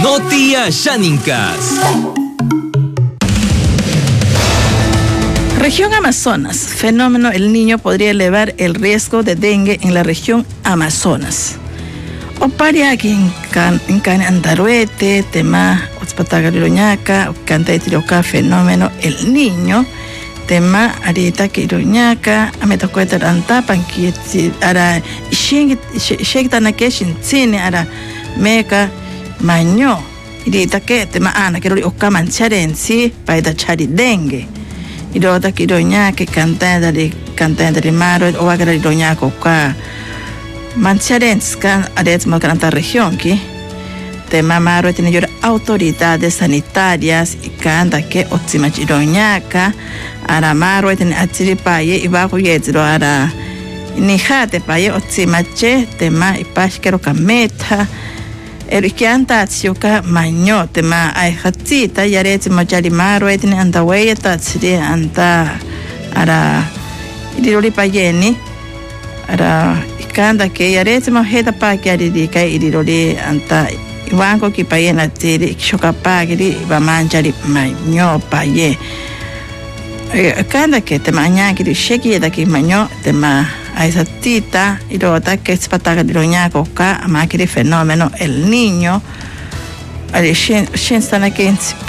Noti Ashaninkas. Región Amazonas. Fenómeno El Niño podría elevar el riesgo de dengue en la región Amazonas. Oparia aquí en Cana Andaruete, tema Otzpatagariroñaca, canta de Tiroca, fenómeno El Niño, tema Arita Kiroñaca, Ametocueta Antapan, que ara Shektanake Shintzine, ara Meca Maño, Irita que tema Ana, que lo Ocamancharensi, Paida Chari Dengue. Irota Kiroñaca, canta de Maro, o Agariroñaca, Oca. Mancharenska aretmo granta región que tema maro tiene autoridades sanitarias y canta que otsimachiroñaca ara maro tiene achiripaye y bajo yetro ara nijate paye otsimache tema y pashkero kameta el que anta atsioka maño tema ay hatsita y aretmo chari maro tiene anta weyeta atsiri anta ara idiroli payeni ara kanda que yaretmo heta pa que aridika iriroli anta iwanko ki paye na tiri shokapagiri va manjari maño paye kanda que te maña que sheki da que maño te ma aisa tita irota que spataga diroñako ka amakiri fenómeno El Niño ali shin stana que